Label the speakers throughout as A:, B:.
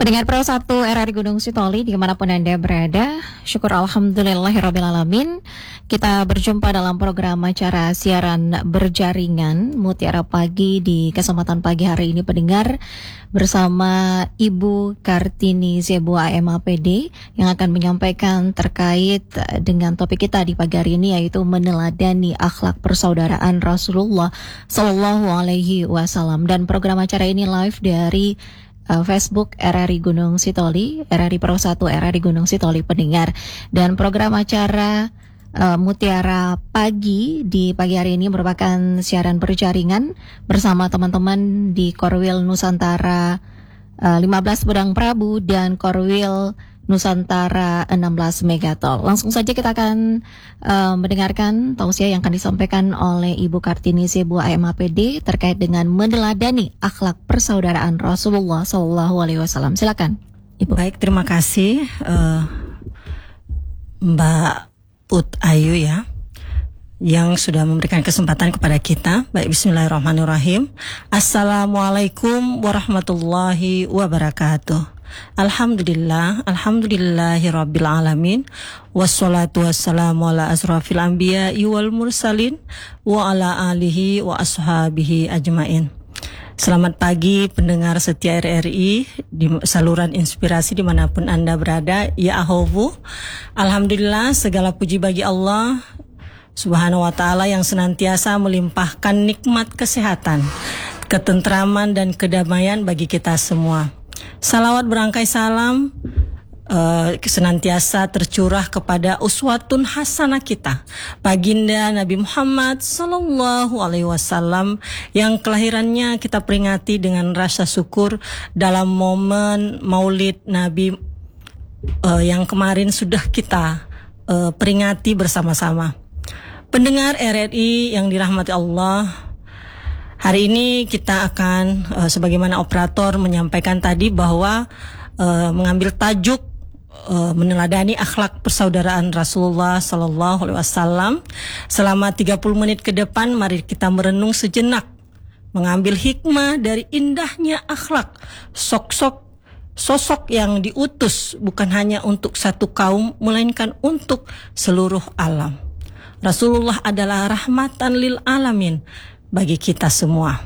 A: Pendengar Pro 1 RRI Gunung Sitoli dimanapun Anda berada, syukur alhamdulillahirrabbilalamin. Kita berjumpa dalam program acara siaran berjaringan Mutiara Pagi di kesempatan pagi hari ini pendengar, bersama Ibu Kartini Zebua MAPD yang akan menyampaikan terkait dengan topik kita di pagi hari ini, yaitu meneladani akhlak persaudaraan Rasulullah Sallallahu Alaihi Wasallam. Dan program acara ini live dari Facebook RRI Gunung Sitoli, RRI Pro 1 RRI Gunung Sitoli pendengar. Dan program acara Mutiara Pagi di pagi hari ini merupakan siaran berjaringan bersama teman-teman di Korwil Nusantara 15 Bedang Prabu dan Korwil Nusantara 16 Megatol. Langsung saja kita akan mendengarkan tausiah yang akan disampaikan oleh Ibu Kartini Zebua MAPD terkait dengan meneladani akhlak persaudaraan Rasulullah Sallallahu Alaihi Wasallam. Silakan, Ibu.
B: Baik, terima kasih Mbak Put Ayu ya, yang sudah memberikan kesempatan kepada kita. Baik, bismillahirrahmanirrahim. Assalamualaikum warahmatullahi wabarakatuh. Alhamdulillahi rabbil alamin. Wassalatu wassalamu ala asrafil anbiya wal mursalin wa ala alihi wa ashabihi ajmain. Selamat pagi pendengar setia RRI di saluran inspirasi dimanapun Anda berada. Ya ahobu, alhamdulillah, segala puji bagi Allah Subhanahu wa ta'ala yang senantiasa melimpahkan nikmat kesehatan, ketentraman dan kedamaian bagi kita semua. Salawat berangkai salam senantiasa tercurah kepada uswatun hasanah kita, baginda Nabi Muhammad Sallallahu Alaihi Wasallam, yang kelahirannya kita peringati dengan rasa syukur dalam momen Maulid Nabi yang kemarin sudah kita peringati bersama-sama. Pendengar RRI yang dirahmati Allah, hari ini kita akan sebagaimana operator menyampaikan tadi bahwa mengambil tajuk meneladani akhlak persaudaraan Rasulullah Sallallahu Alaihi Wasallam. Selama 30 menit ke depan, mari kita merenung sejenak, mengambil hikmah dari indahnya akhlak sosok yang diutus bukan hanya untuk satu kaum, melainkan untuk seluruh alam. Rasulullah adalah rahmatan lil alamin bagi kita semua.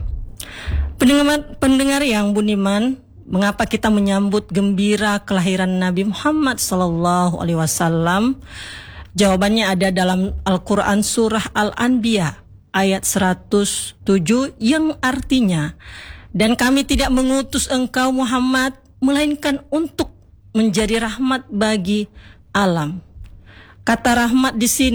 B: Pendengar yang budiman, mengapa kita menyambut gembira kelahiran Nabi Muhammad Sallallahu Alaihi Wasallam? Jawabannya ada dalam Al-Quran surah Al-Anbiya ayat 107 yang artinya, dan kami tidak mengutus engkau Muhammad melainkan untuk menjadi rahmat bagi alam. Kata rahmat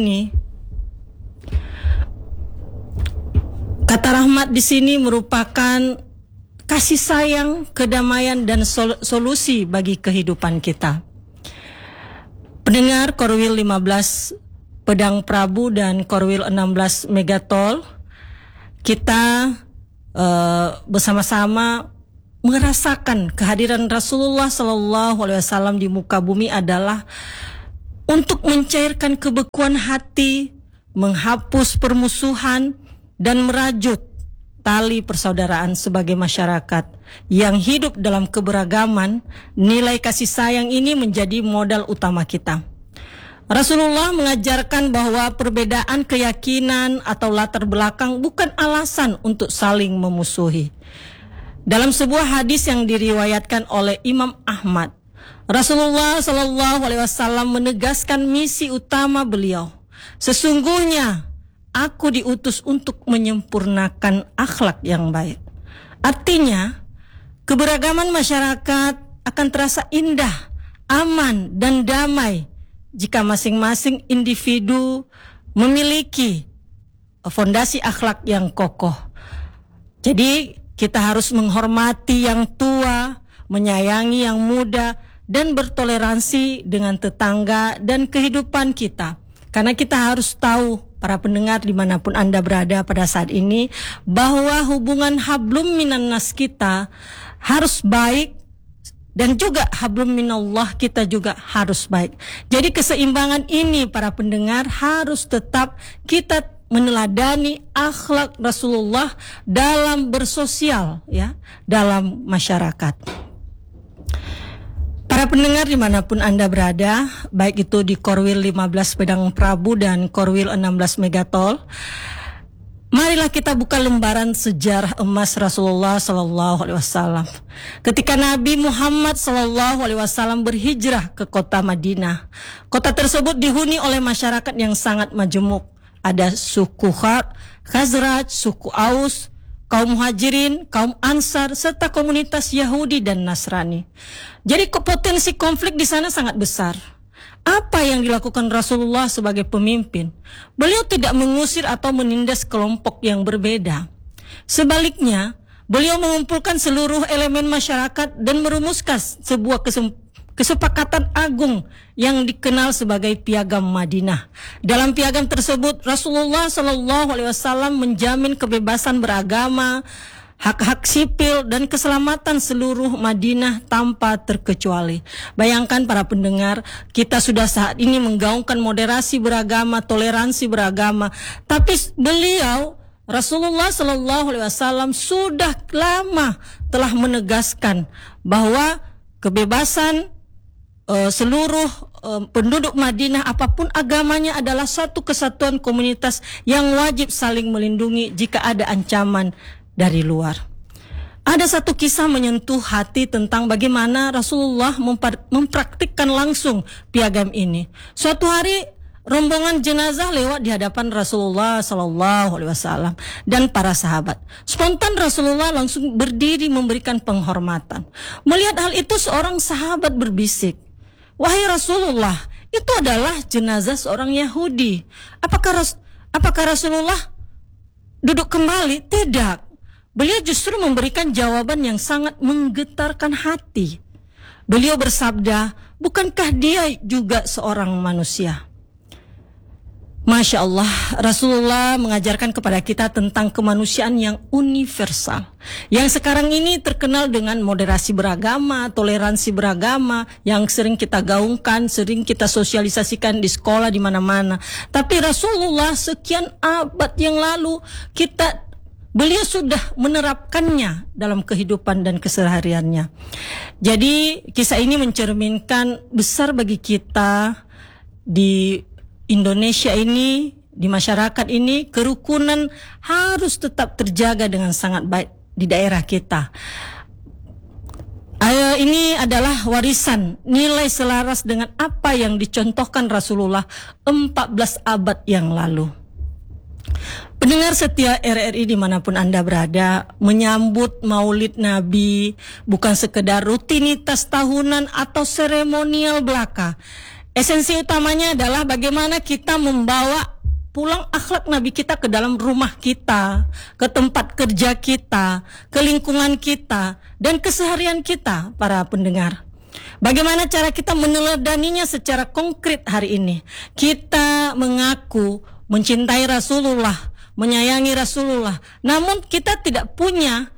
B: di sini merupakan kasih sayang, kedamaian, dan solusi bagi kehidupan kita. Pendengar Korwil 15 Pedang Prabu dan Korwil 16 Megatol, kita bersama-sama merasakan kehadiran Rasulullah Sallallahu Alaihi Wasallam di muka bumi adalah untuk mencairkan kebekuan hati, menghapus permusuhan, dan merajut tali persaudaraan sebagai masyarakat yang hidup dalam keberagaman. Nilai kasih sayang ini menjadi modal utama kita. Rasulullah mengajarkan bahwa perbedaan keyakinan atau latar belakang bukan alasan untuk saling memusuhi. Dalam sebuah hadis yang diriwayatkan oleh Imam Ahmad, Rasulullah Sallallahu Alaihi Wasallam menegaskan misi utama beliau. Sesungguhnya aku diutus untuk menyempurnakan akhlak yang baik. Artinya, keberagaman masyarakat akan terasa indah, aman, dan damai jika masing-masing individu memiliki fondasi akhlak yang kokoh. Jadi, kita harus menghormati yang tua, menyayangi yang muda, dan bertoleransi dengan tetangga dan kehidupan kita. Karena kita harus tahu, para pendengar dimanapun Anda berada pada saat ini, bahwa hubungan hablum minan nas kita harus baik, dan juga hablum minallah kita juga harus baik. Jadi keseimbangan ini para pendengar harus tetap kita meneladani akhlak Rasulullah dalam bersosial, ya, dalam masyarakat. Para pendengar dimanapun Anda berada, baik itu di Korwil 15 Pedang Prabu dan Korwil 16 Megatol, marilah kita buka lembaran sejarah emas Rasulullah Sallallahu Alaihi Wasallam. Ketika Nabi Muhammad Sallallahu Alaihi Wasallam berhijrah ke kota Madinah, kota tersebut dihuni oleh masyarakat yang sangat majemuk. Ada suku Khazraj, suku Aus, kaum Muhajirin, kaum Ansar, serta komunitas Yahudi dan Nasrani. Jadi potensi konflik di sana sangat besar. Apa yang dilakukan Rasulullah sebagai pemimpin? Beliau tidak mengusir atau menindas kelompok yang berbeda. Sebaliknya, beliau mengumpulkan seluruh elemen masyarakat dan merumuskan sebuah kesepakatan agung yang dikenal sebagai Piagam Madinah. Dalam piagam tersebut, Rasulullah Shallallahu Alaihi Wasallam menjamin kebebasan beragama, hak-hak sipil, dan keselamatan seluruh Madinah tanpa terkecuali. Bayangkan para pendengar, kita sudah saat ini menggaungkan moderasi beragama, toleransi beragama, tapi beliau Rasulullah Shallallahu Alaihi Wasallam sudah lama telah menegaskan bahwa kebebasan seluruh penduduk Madinah apapun agamanya adalah satu kesatuan komunitas yang wajib saling melindungi jika ada ancaman dari luar. Ada satu kisah menyentuh hati tentang bagaimana Rasulullah mempraktikkan langsung piagam ini. Suatu hari rombongan jenazah lewat di hadapan Rasulullah Sallallahu Alaihi Wasallam dan para sahabat. Spontan Rasulullah langsung berdiri memberikan penghormatan. Melihat hal itu, seorang sahabat berbisik, "Wahai Rasulullah, itu adalah jenazah seorang Yahudi. Apakah Rasulullah duduk kembali?" Tidak. Beliau justru memberikan jawaban yang sangat menggetarkan hati. Beliau bersabda, "Bukankah dia juga seorang manusia?" Masya Allah, Rasulullah mengajarkan kepada kita tentang kemanusiaan yang universal, yang sekarang ini terkenal dengan moderasi beragama, toleransi beragama, yang sering kita gaungkan, sering kita sosialisasikan di sekolah, di mana-mana. Tapi Rasulullah sekian abad yang lalu, beliau sudah menerapkannya dalam kehidupan dan kesehariannya. Jadi kisah ini mencerminkan besar bagi kita di Indonesia ini, di masyarakat ini, kerukunan harus tetap terjaga dengan sangat baik di daerah kita. Ini adalah warisan, nilai selaras dengan apa yang dicontohkan Rasulullah 14 abad yang lalu. Pendengar setia RRI dimanapun Anda berada, menyambut Maulid Nabi bukan sekedar rutinitas tahunan atau seremonial belaka. Esensi utamanya adalah bagaimana kita membawa pulang akhlak Nabi kita ke dalam rumah kita, ke tempat kerja kita, ke lingkungan kita, dan keseharian kita, para pendengar. Bagaimana cara kita meneladaninya secara konkret hari ini? Kita mengaku mencintai Rasulullah, menyayangi Rasulullah, namun kita tidak punya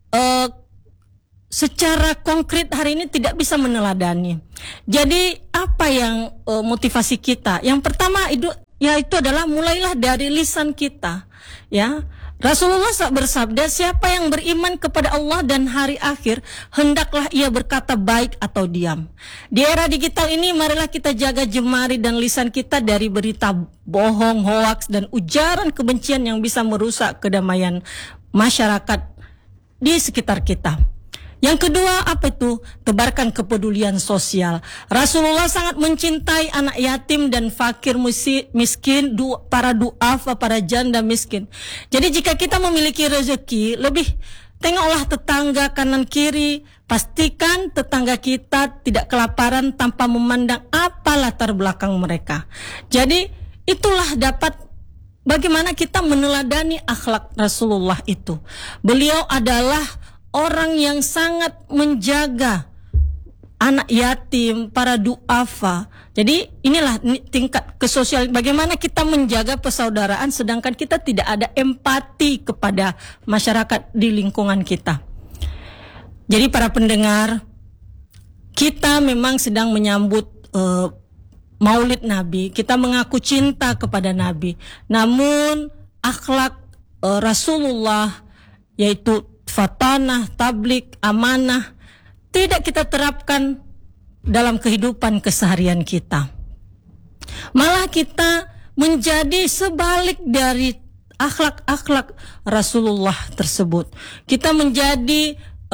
B: secara konkret hari ini tidak bisa meneladani. Jadi apa yang motivasi kita? Yang pertama itu adalah mulailah dari lisan kita, ya. Rasulullah bersabda, "Siapa yang beriman kepada Allah dan hari akhir, hendaklah ia berkata baik atau diam." Di era digital ini, marilah kita jaga jemari dan lisan kita dari berita bohong, hoaks, dan ujaran kebencian yang bisa merusak kedamaian masyarakat di sekitar kita. Yang kedua, apa itu? Tebarkan kepedulian sosial. Rasulullah sangat mencintai anak yatim dan fakir miskin, para duafa, para janda miskin. Jadi jika kita memiliki rezeki, lebih tengoklah tetangga kanan kiri. Pastikan tetangga kita tidak kelaparan tanpa memandang apa latar belakang mereka. Jadi itulah dapat bagaimana kita meneladani akhlak Rasulullah itu. Beliau adalah orang yang sangat menjaga anak yatim, para duafa. Jadi inilah tingkat kesosial, bagaimana kita menjaga persaudaraan sedangkan kita tidak ada empati kepada masyarakat di lingkungan kita. Jadi para pendengar, kita memang sedang menyambut Maulid Nabi, kita mengaku cinta kepada Nabi. Namun akhlak Rasulullah, yaitu fatanah, tablik, amanah, tidak kita terapkan dalam kehidupan keseharian kita. Malah kita menjadi sebalik dari akhlak-akhlak Rasulullah tersebut. Kita menjadi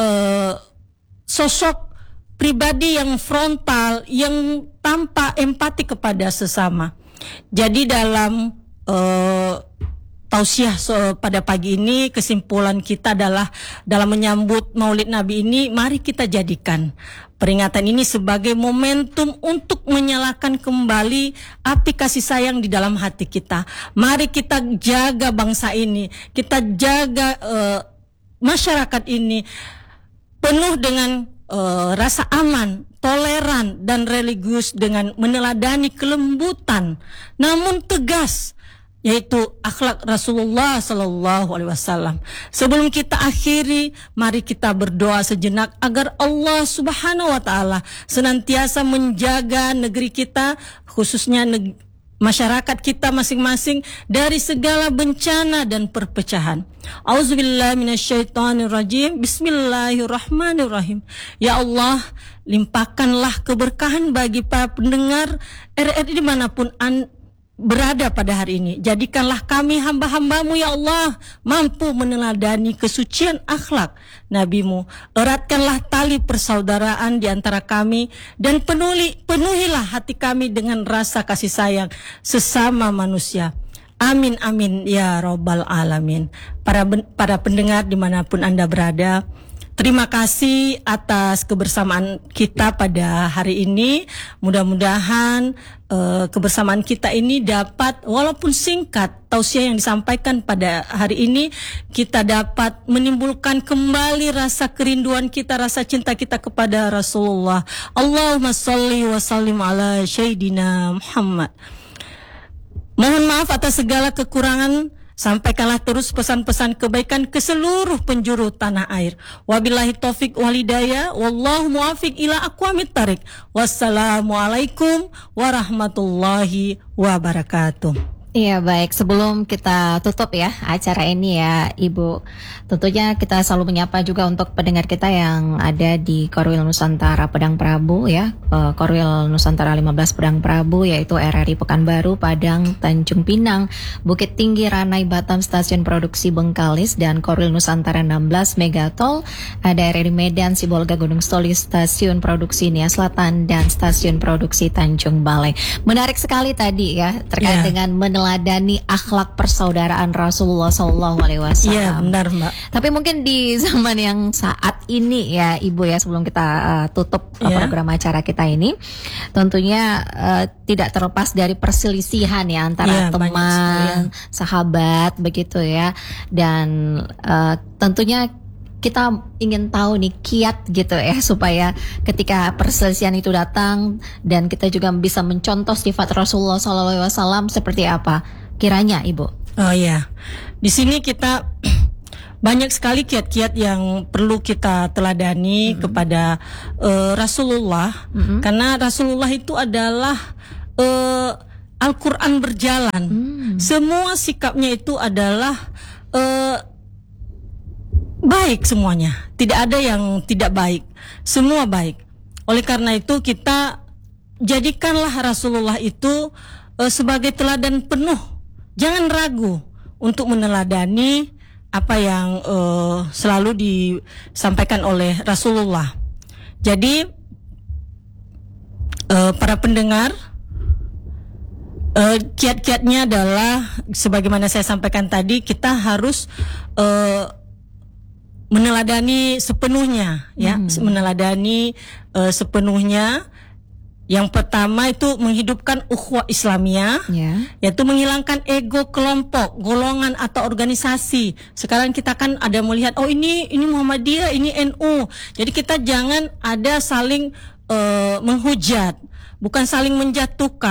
B: sosok pribadi yang frontal, yang tanpa empati kepada sesama. Jadi dalam tausiah pada pagi ini, kesimpulan kita adalah dalam menyambut Maulid Nabi ini, mari kita jadikan peringatan ini sebagai momentum untuk menyalakan kembali api kasih sayang di dalam hati kita. Mari kita jaga bangsa ini, kita jaga masyarakat ini penuh dengan rasa aman, toleran, dan religius dengan meneladani kelembutan namun tegas, yaitu akhlak Rasulullah Sallallahu Alaihi Wasallam. Sebelum kita akhiri, mari kita berdoa sejenak agar Allah Subhanahu Wa Taala senantiasa menjaga negeri kita, khususnya masyarakat kita masing-masing dari segala bencana dan perpecahan. Auzubillahi minasyaitonirrajim. Bismillahirrahmanirrahim. Ya Allah, limpahkanlah keberkahan bagi para pendengar RRI dimanapun berada pada hari ini. Jadikanlah kami hamba-hambamu ya Allah mampu meneladani kesucian akhlak Nabi-Mu. Eratkanlah tali persaudaraan di antara kami dan penuhilah hati kami dengan rasa kasih sayang sesama manusia. Amin amin ya Rabbal Alamin. Para pendengar dimanapun Anda berada, terima kasih atas kebersamaan kita pada hari ini. Mudah-mudahan kebersamaan kita ini dapat, walaupun singkat, tausiah yang disampaikan pada hari ini, kita dapat menimbulkan kembali rasa kerinduan kita, rasa cinta kita kepada Rasulullah. Allahumma sholli wa sallim ala Sayyidina Muhammad. Mohon maaf atas segala kekurangan. Sampaikanlah terus pesan-pesan kebaikan ke seluruh penjuru tanah air. Wabillahi taufik walhidayah. Wallahu muwafiq ila aqwamit thariq. Wassalamualaikum warahmatullahi wabarakatuh.
A: Iya baik, sebelum kita tutup ya acara ini ya Ibu, tentunya kita selalu menyapa juga untuk pendengar kita yang ada di Korwil Nusantara Padang Prabu ya, Korwil Nusantara 15 Padang Prabu, yaitu RRI Pekanbaru, Padang, Tanjung Pinang, Bukit Tinggi, Ranai, Batam, Stasiun Produksi Bengkalis, dan Korwil Nusantara 16 Megatol, ada RRI Medan, Sibolga, Gunung Stoli, Stasiun Produksi Nia Selatan, dan Stasiun Produksi Tanjung Balai. Menarik sekali tadi ya terkait dengan meneladani akhlak persaudaraan Rasulullah Sallallahu Alaihi Wasallam.
B: Iya benar Mbak.
A: Tapi mungkin di zaman yang saat ini ya Ibu ya, sebelum kita tutup program acara kita ini, tentunya tidak terlepas dari perselisihan ya antara teman, sahabat begitu ya, dan tentunya kita ingin tahu nih kiat gitu ya, supaya ketika perselisihan itu datang dan kita juga bisa mencontoh sifat Rasulullah SAW seperti apa kiranya Ibu?
B: Oh ya, di sini kita banyak sekali kiat-kiat yang perlu kita teladani kepada Rasulullah, karena Rasulullah itu adalah Al-Quran berjalan. Semua sikapnya itu adalah baik semuanya, tidak ada yang tidak baik, semua baik. Oleh karena itu kita jadikanlah Rasulullah itu sebagai teladan penuh. Jangan ragu untuk meneladani apa yang selalu disampaikan oleh Rasulullah. Jadi para pendengar, kiat-kiatnya adalah sebagaimana saya sampaikan tadi, kita harus meneladani sepenuhnya ya, meneladani sepenuhnya. Yang pertama itu menghidupkan ukhuwah Islamiyah, yaitu menghilangkan ego kelompok, golongan atau organisasi. Sekarang kita kan ada melihat, oh ini Muhammadiyah, ini NU. Jadi kita jangan ada saling menghujat, bukan saling menjatuhkan.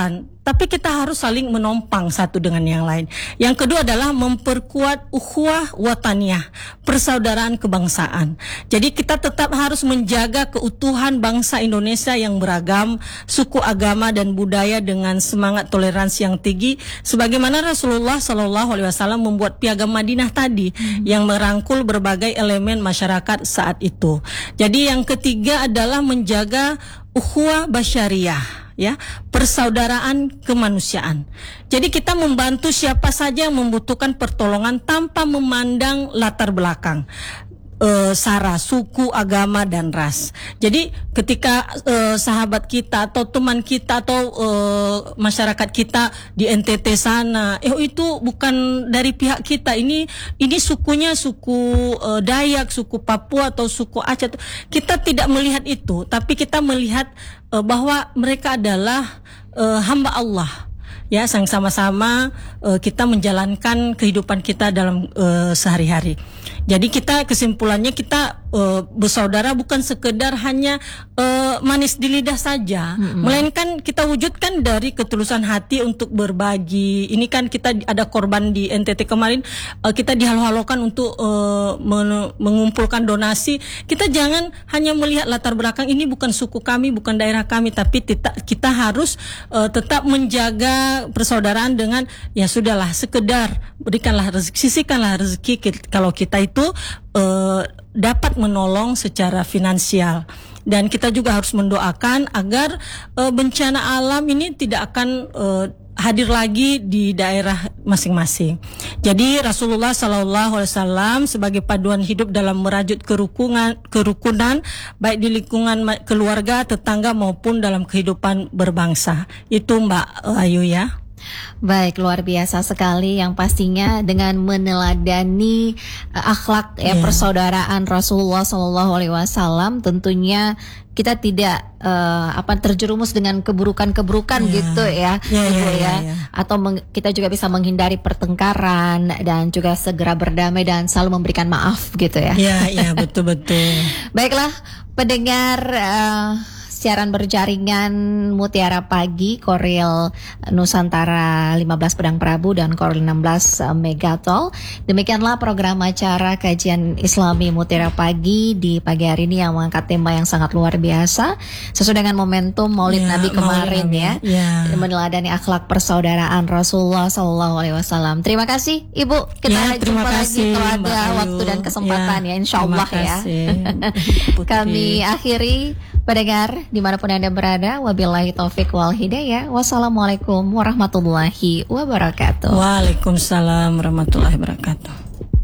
B: tapi kita harus saling menompang satu dengan yang lain. Yang kedua adalah memperkuat ukhuwah wataniyah, persaudaraan kebangsaan. Jadi kita tetap harus menjaga keutuhan bangsa Indonesia yang beragam, suku, agama dan budaya dengan semangat toleransi yang tinggi, sebagaimana Rasulullah SAW membuat piagam Madinah tadi yang merangkul berbagai elemen masyarakat saat itu. Jadi yang ketiga adalah menjaga ukhuwah basyariah, ya, persaudaraan kemanusiaan. Jadi kita membantu siapa saja yang membutuhkan pertolongan tanpa memandang latar belakang, sara, suku, agama dan ras. Jadi ketika sahabat kita atau teman kita atau masyarakat kita di NTT sana, itu bukan dari pihak kita, ini sukunya suku Dayak, suku Papua atau suku Aceh. Kita tidak melihat itu, tapi kita melihat bahwa mereka adalah hamba Allah. Ya, sama-sama kita menjalankan kehidupan kita dalam sehari-hari. Jadi kesimpulannya kita bersaudara bukan sekedar hanya manis di lidah saja, melainkan kita wujudkan dari ketulusan hati untuk berbagi. Ini kan kita ada korban di NTT kemarin, kita dihalu-halukan untuk mengumpulkan donasi. Kita jangan hanya melihat latar belakang, ini bukan suku kami, bukan daerah kami, tapi kita harus tetap menjaga persaudaraan dengan, ya sudahlah, sekedar berikanlah rezeki, sisihkanlah rezeki kalau kita itu dapat menolong secara finansial. Dan kita juga harus mendoakan agar bencana alam ini tidak akan hadir lagi di daerah masing-masing. Jadi Rasulullah SAW sebagai paduan hidup dalam merajut kerukunan baik di lingkungan keluarga, tetangga maupun dalam kehidupan berbangsa. Itu Mbak Ayu ya.
A: Baik, luar biasa sekali, yang pastinya dengan meneladani akhlak persaudaraan Rasulullah SAW, tentunya kita tidak terjerumus dengan keburukan-keburukan gitu ya, Ibu ya. Atau kita juga bisa menghindari pertengkaran dan juga segera berdamai dan selalu memberikan maaf gitu ya.
B: Iya, betul-betul.
A: Baiklah, pendengar siaran berjaringan Mutiara Pagi, Koril Nusantara 15 Pedang Prabu dan Koril 16 Megatol. Demikianlah program acara kajian Islami Mutiara Pagi di pagi hari ini yang mengangkat tema yang sangat luar biasa sesuai dengan momentum Maulid Nabi kemarin ya. Meneladani akhlak persaudaraan Rasulullah SAW. Terima kasih Ibu. Kita jumpa lagi kalau ada waktu dan kesempatan ya, insyaallah ya. Kami akhiri, pendengar dimanapun Anda berada, wabillahi taufik wal hidayah. Wassalamualaikum warahmatullahi wabarakatuh.
B: Waalaikumsalam warahmatullahi wabarakatuh.